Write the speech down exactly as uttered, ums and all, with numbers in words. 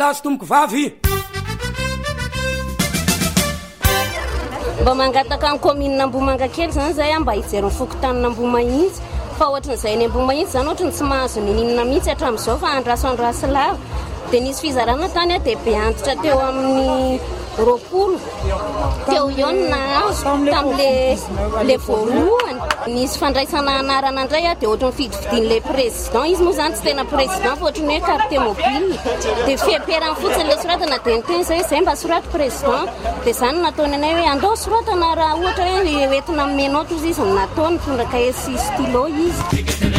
tasy tomoko vavy mba mangataka amin'ny commune Ambomanga kely zany zay mba hijery fokontany Ambomahitsy fa ohatran'izay ny Ambomahitsy zany ohatrany tsy mahazo ninina mihitsy hatramin'izao fa andraso andraso lava dia nisy fizarana tany dia be antitra teo amin'ny roapolo teo iony na azo tamin'le le voalohany nisy fandraisana anarana indray dia ohatrany fidividin'le président izy moa zany tsy tena président fa ohatrany hoe carte mobile dia fiamperany fotsiny le soratana dia niteny zay zay mba soraty président dia zany nataony anay hoe andao soratana raha ohatra hoe entina menao tozy izy nataony tondraka esy stylo izy